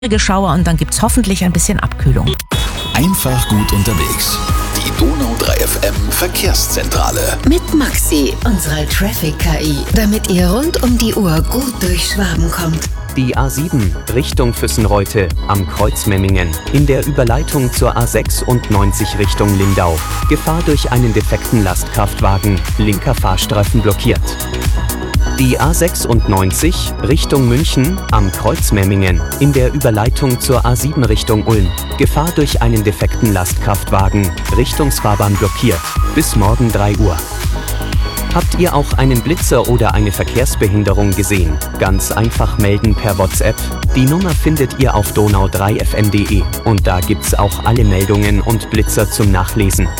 Schauer und dann gibt es hoffentlich ein bisschen Abkühlung. Einfach gut unterwegs. Die Donau 3 FM Verkehrszentrale. Mit Maxi, unserer Traffic-KI, damit ihr rund um die Uhr gut durch Schwaben kommt. Die A7 Richtung Füssenreute am Kreuz Memmingen in der Überleitung zur A96 Richtung Lindau. Gefahr durch einen defekten Lastkraftwagen, linker Fahrstreifen blockiert. Die A96 Richtung München am Kreuz Memmingen in der Überleitung zur A7 Richtung Ulm. Gefahr durch einen defekten Lastkraftwagen, Richtungsfahrbahn blockiert. Bis morgen 3 Uhr. Habt ihr auch einen Blitzer oder eine Verkehrsbehinderung gesehen? Ganz einfach melden per WhatsApp. Die Nummer findet ihr auf donau3fm.de und da gibt's auch alle Meldungen und Blitzer zum Nachlesen.